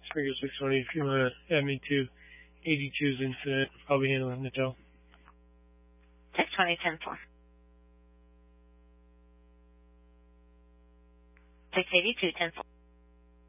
Springer 620. If you want to add me to 82's Infinite, I'll be handling the tow. 620, 10-4. 682, 10-4.